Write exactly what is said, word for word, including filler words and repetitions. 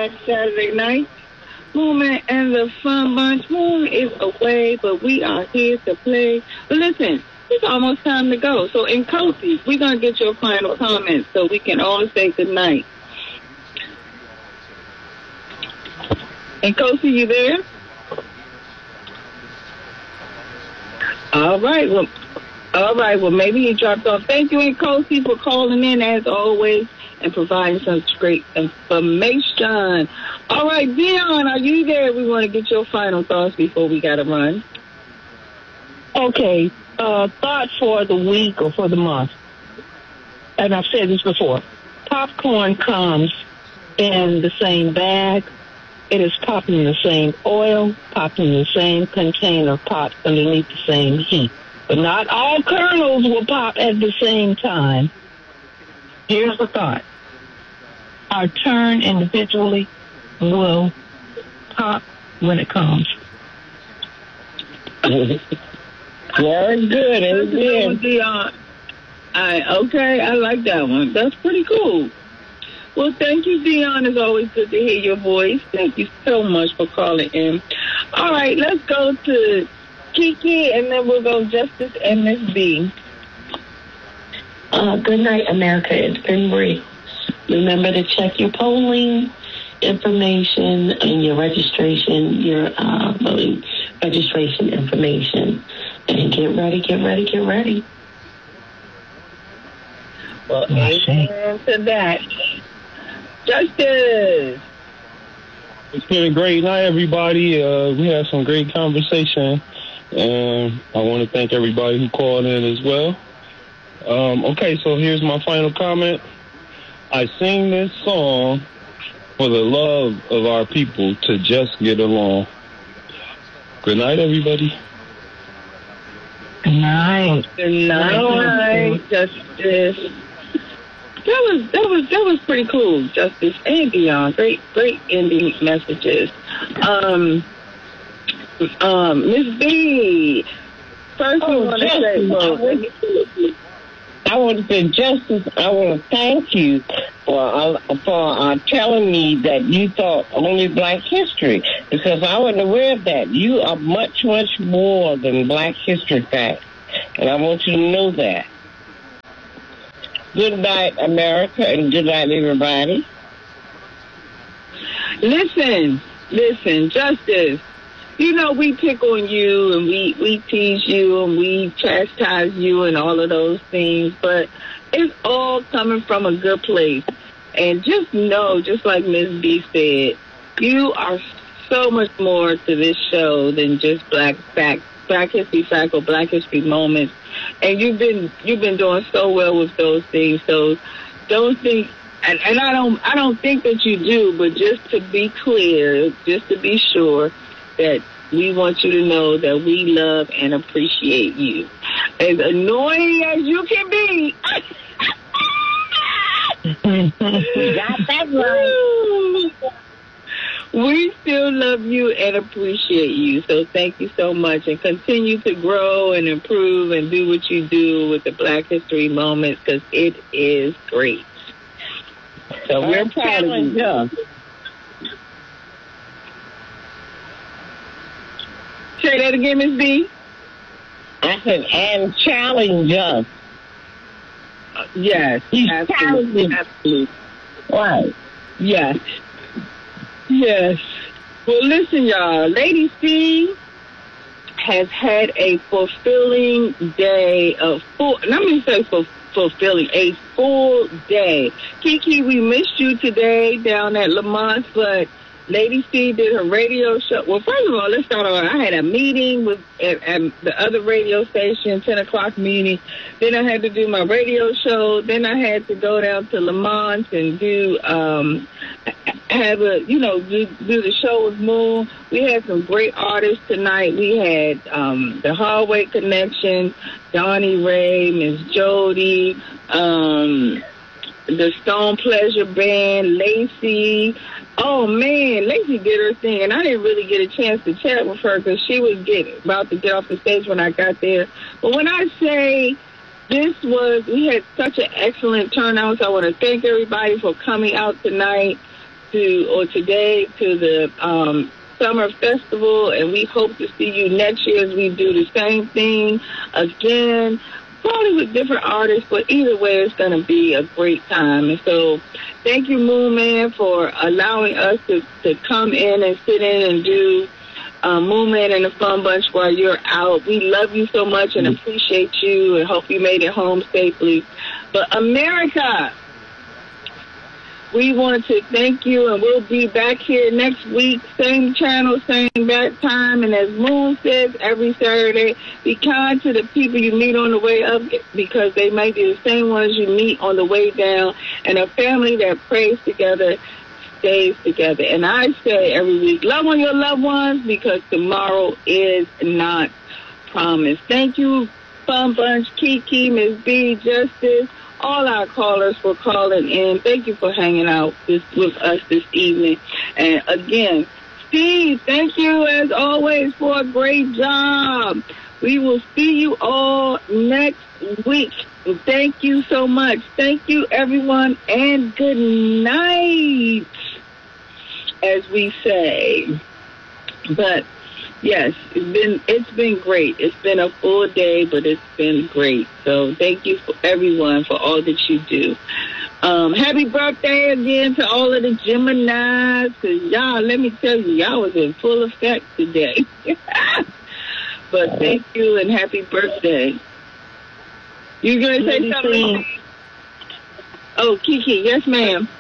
back Saturday night. Movement and the Fun Bunch. Moon is away, but we are here to play. But listen, it's almost time to go. So, in Kosi, we're going to get your final comments so we can all say goodnight. And Kosi, you there? All right. Well, all right. Well, maybe he dropped off. Thank you, Nkosi, for calling in as always and providing such great information. All right, Dion, are you there? We want to get your final thoughts before we got to run. Okay. Uh, thought for the week or for the month. And I've said this before. Popcorn comes in the same bag. It is popped in the same oil, popped in the same container, popped underneath the same heat. But not all kernels will pop at the same time. Here's the thought. Our turn individually will pop when it comes. Very good. Dion. I, okay, I like that one. That's pretty cool. Well, thank you, Dion. It's always good to hear your voice. Thank you so much for calling in. All right, let's go to Kiki, and then we'll go Justice and Miss B. Uh, good night, America. It's been Bree. Remember to check your polling information and your registration, your uh, voting registration information. And get ready, get ready, get ready. Well, amen to that. Justice. It's been a great night, everybody. Uh, we had some great conversation, and I want to thank everybody who called in as well. Um, okay, so here's my final comment. I sing this song for the love of our people to just get along. Good night, everybody. Good night. Good night, Justice. That was that was that was pretty cool, Justice and Dion. Great great ending messages. Um, um, Miss B. First, oh, we want to say, well, I want to say, Justice, I want to thank you for uh, for uh, telling me that you thought only Black history, because I wasn't aware of that. You are much, much more than Black history facts, and I want you to know that. Good night, America, and good night, everybody. Listen, listen, Justice. You know, we pick on you and we, we tease you and we chastise you and all of those things, but it's all coming from a good place. And just know, just like Miss B said, you are so much more to this show than just Black Fact, Black History Fact or Black History Moments. And you've been you've been doing so well with those things. So don't think, and, and I don't I don't think that you do, but just to be clear, just to be sure, that we want you to know that we love and appreciate you. As annoying as you can be. Got that right. We still love you and appreciate you. So thank you so much, and continue to grow and improve and do what you do with the Black History Moments, because it is great. So we're proud of you. Say that again, Miss B. I said, and challenge us. Uh, yes, He's absolutely, absolutely. Right. Yes. Yes. Well, listen, y'all. Lady C has had a fulfilling day of full. Let me say for fulfilling a full day. Kiki, we missed you today down at Lamont, but Lady C did her radio show. Well, first of all, let's start off. I had a meeting with at, at the other radio station, ten o'clock meeting. Then I had to do my radio show. Then I had to go down to Lamont and do um, have a you know do, do the show with Moon. We had some great artists tonight. We had um, the Hallway Connection, Donnie Ray, Miss Jody, um, the Stone Pleasure Band, Lacey. Oh, man, Lacey did her thing, and I didn't really get a chance to chat with her because she was getting, about to get off the stage when I got there. But when I say this was, we had such an excellent turnout, so I want to thank everybody for coming out tonight. to, or today, to the um, Summer Festival, and we hope to see you next year as we do the same thing again, probably with different artists, but either way, it's going to be a great time. And so thank you, Moon Man, for allowing us to, to come in and sit in and do uh, Moon Man and the Fun Bunch while you're out. We love you so much and appreciate you and hope you made it home safely. But America, we want to thank you, and we'll be back here next week, same channel, same back time. And as Moon says every Saturday, be kind to the people you meet on the way up, because they might be the same ones you meet on the way down. And a family that prays together stays together. And I say every week, love on your loved ones, because tomorrow is not promised. Thank you, Fun Bunch, Kiki, Miss B, Justice, all our callers for calling in. Thank you for hanging out this, with us this evening. And again, Steve, thank you as always for a great job. We will see you all next week. Thank you so much. Thank you, everyone, and good night, as we say. But yes, it's been it's been great. It's been a full day, but it's been great. So thank you for everyone for all that you do. Um, happy birthday again to all of the Geminis, because y'all, let me tell you, y'all was in full effect today. But thank you and happy birthday. You going to say something? Oh, Kiki, yes, ma'am.